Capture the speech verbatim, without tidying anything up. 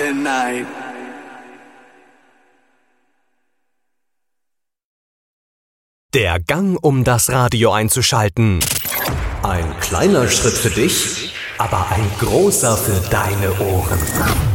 at night. Der Gang, um das Radio einzuschalten. Ein kleiner Schritt für dich, aber ein großer für deine Ohren.